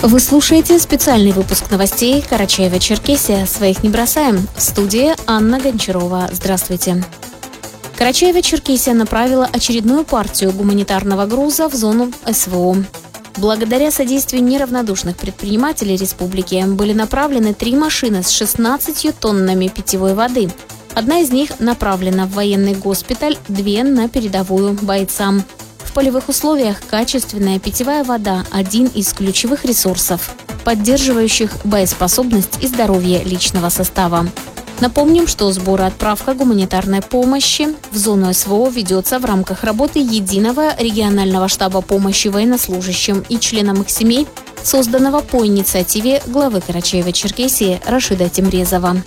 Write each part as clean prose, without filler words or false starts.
Вы слушаете специальный выпуск новостей Карачаево-Черкесия. Своих не бросаем. В студии Анна Гончарова. Здравствуйте. Карачаево-Черкесия направила очередную партию гуманитарного груза в зону СВО. Благодаря содействию неравнодушных предпринимателей республики были направлены 3 машины с 16 тоннами питьевой воды. Одна из них направлена в военный госпиталь, 2 на передовую бойцам. В полевых условиях качественная питьевая вода – один из ключевых ресурсов, поддерживающих боеспособность и здоровье личного состава. Напомним, что сбор и отправка гуманитарной помощи в зону СВО ведется в рамках работы Единого регионального штаба помощи военнослужащим и членам их семей, созданного по инициативе главы Карачаево-Черкесии Рашида Темрезова.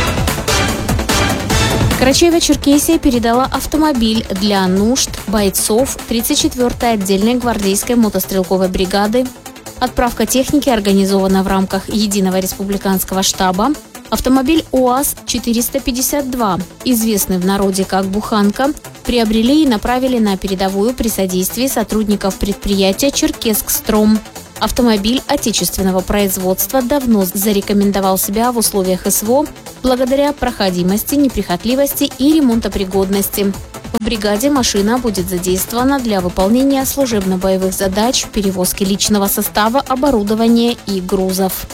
Карачаево-Черкесия передала автомобиль для нужд бойцов 34-й отдельной гвардейской мотострелковой бригады. Отправка техники организована в рамках Единого республиканского штаба. Автомобиль УАЗ-452, известный в народе как «Буханка», приобрели и направили на передовую при содействии сотрудников предприятия «Черкесск-Стром». Автомобиль отечественного производства давно зарекомендовал себя в условиях СВО благодаря проходимости, неприхотливости и ремонтопригодности. В бригаде машина будет задействована для выполнения служебно-боевых задач, перевозки личного состава, оборудования и грузов.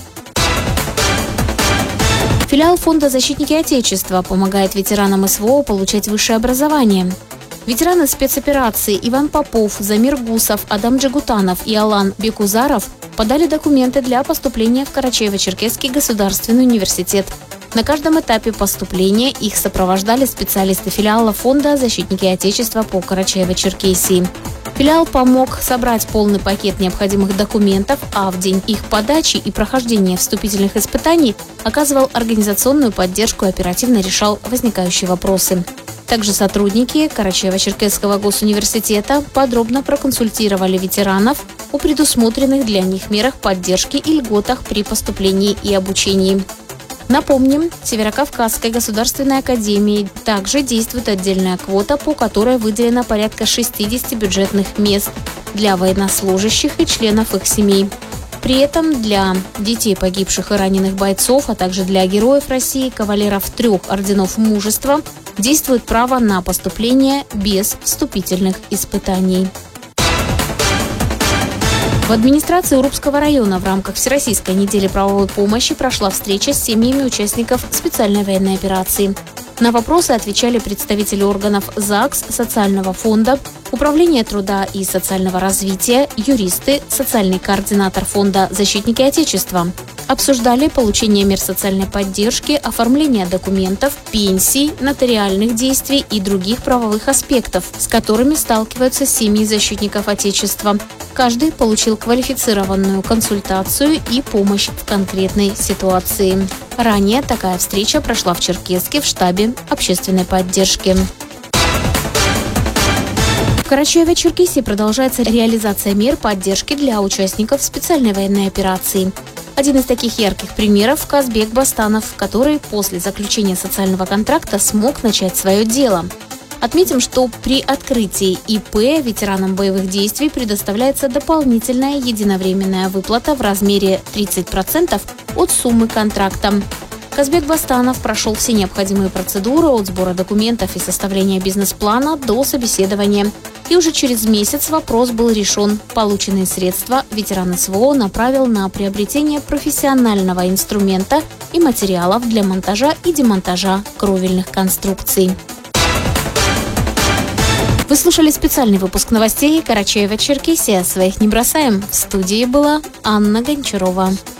Филиал фонда «Защитники Отечества» помогает ветеранам СВО получать высшее образование. Ветераны спецоперации Иван Попов, Замир Гусов, Адам Джигутанов и Алан Бекузаров подали документы для поступления в Карачаево-Черкесский государственный университет. На каждом этапе поступления их сопровождали специалисты филиала фонда «Защитники Отечества» по Карачаево-Черкесии. Филиал помог собрать полный пакет необходимых документов, а в день их подачи и прохождения вступительных испытаний оказывал организационную поддержку и оперативно решал возникающие вопросы. Также сотрудники Карачаево-Черкесского госуниверситета подробно проконсультировали ветеранов о предусмотренных для них мерах поддержки и льготах при поступлении и обучении. Напомним, в Северокавказской государственной академии также действует отдельная квота, по которой выделено порядка 60 бюджетных мест для военнослужащих и членов их семей. При этом для детей погибших и раненых бойцов, а также для героев России, кавалеров 3 орденов мужества, действует право на поступление без вступительных испытаний. В администрации Урупского района в рамках Всероссийской недели правовой помощи прошла встреча с семьями участников специальной военной операции. На вопросы отвечали представители органов ЗАГС, Социального фонда, Управления труда и социального развития, юристы, социальный координатор фонда «Защитники Отечества». Обсуждали получение мер социальной поддержки, оформление документов, пенсий, нотариальных действий и других правовых аспектов, с которыми сталкиваются семьи защитников Отечества. Каждый получил квалифицированную консультацию и помощь в конкретной ситуации. Ранее такая встреча прошла в Черкесске в штабе общественной поддержки. В Карачаево-Черкесии продолжается реализация мер поддержки для участников специальной военной операции. Один из таких ярких примеров – Казбек Бастанов, который после заключения социального контракта смог начать свое дело. Отметим, что при открытии ИП ветеранам боевых действий предоставляется дополнительная единовременная выплата в размере 30% от суммы контракта. Казбек Бастанов прошел все необходимые процедуры от сбора документов и составления бизнес-плана до собеседования. И уже через месяц вопрос был решен. Полученные средства ветеран СВО направил на приобретение профессионального инструмента и материалов для монтажа и демонтажа кровельных конструкций. Вы слушали специальный выпуск новостей Карачаево-Черкесия. Своих не бросаем. В студии была Анна Гончарова.